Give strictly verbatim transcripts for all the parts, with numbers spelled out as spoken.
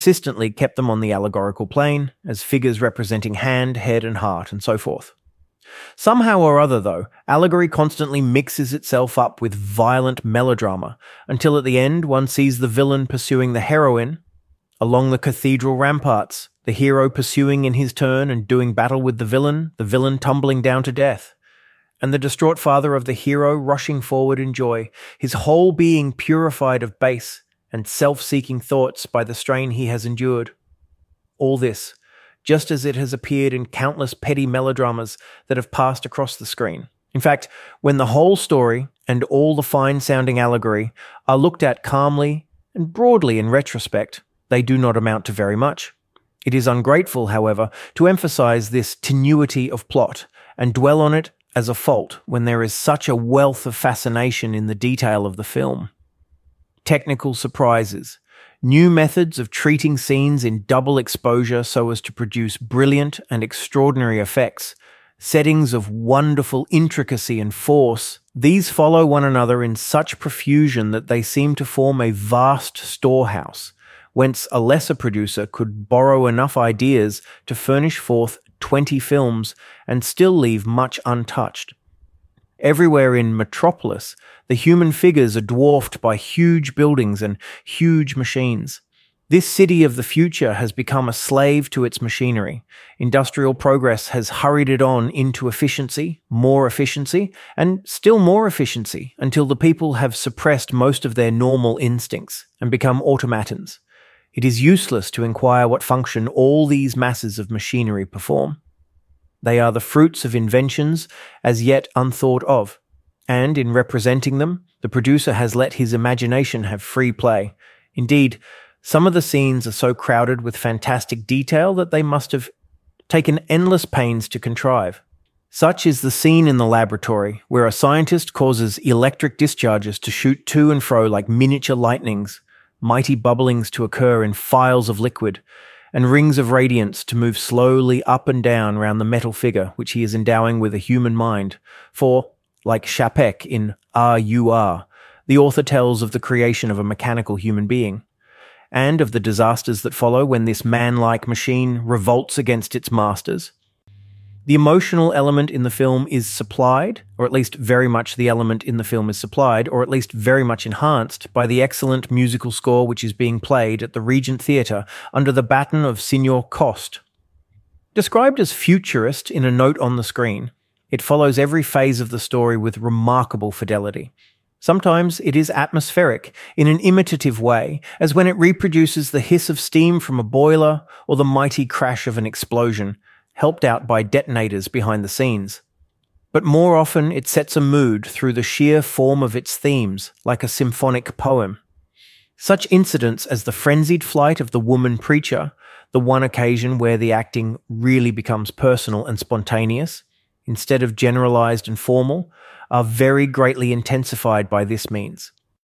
consistently kept them on the allegorical plane, as figures representing hand, head, and heart, and so forth. Somehow or other, though, allegory constantly mixes itself up with violent melodrama, until at the end one sees the villain pursuing the heroine along the cathedral ramparts, the hero pursuing in his turn and doing battle with the villain, the villain tumbling down to death, and the distraught father of the hero rushing forward in joy, his whole being purified of base and self-seeking thoughts by the strain he has endured. All this, just as it has appeared in countless petty melodramas that have passed across the screen. In fact, when the whole story and all the fine-sounding allegory are looked at calmly and broadly in retrospect, they do not amount to very much. It is ungrateful, however, to emphasize this tenuity of plot and dwell on it as a fault when there is such a wealth of fascination in the detail of the film. Technical surprises, new methods of treating scenes in double exposure so as to produce brilliant and extraordinary effects, settings of wonderful intricacy and force, these follow one another in such profusion that they seem to form a vast storehouse, whence a lesser producer could borrow enough ideas to furnish forth twenty films and still leave much untouched. Everywhere in Metropolis, the human figures are dwarfed by huge buildings and huge machines. This city of the future has become a slave to its machinery. Industrial progress has hurried it on into efficiency, more efficiency, and still more efficiency until the people have suppressed most of their normal instincts and become automatons. It is useless to inquire what function all these masses of machinery perform. They are the fruits of inventions as yet unthought of, and in representing them, the producer has let his imagination have free play. Indeed, some of the scenes are so crowded with fantastic detail that they must have taken endless pains to contrive. Such is the scene in the laboratory, where a scientist causes electric discharges to shoot to and fro like miniature lightnings, mighty bubblings to occur in phials of liquid, and rings of radiance to move slowly up and down round the metal figure which he is endowing with a human mind. For, like Chapek in R U R, the author tells of the creation of a mechanical human being, and of the disasters that follow when this man-like machine revolts against its masters. The emotional element in the film is supplied, or at least very much the element in the film is supplied, or at least very much enhanced, by the excellent musical score which is being played at the Regent Theatre under the baton of Signor Coste. Described as futurist in a note on the screen, it follows every phase of the story with remarkable fidelity. Sometimes it is atmospheric, in an imitative way, as when it reproduces the hiss of steam from a boiler or the mighty crash of an explosion, helped out by detonators behind the scenes. But more often it sets a mood through the sheer form of its themes, like a symphonic poem. Such incidents as the frenzied flight of the woman preacher, the one occasion where the acting really becomes personal and spontaneous, instead of generalized and formal, are very greatly intensified by this means.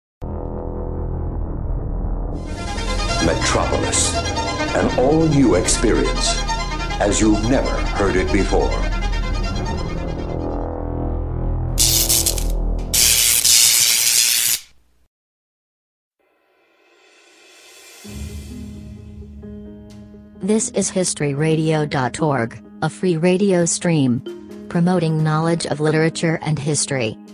Metropolis, an all-new experience, as you've never heard it before. This is history radio dot org, a free radio stream promoting knowledge of literature and history.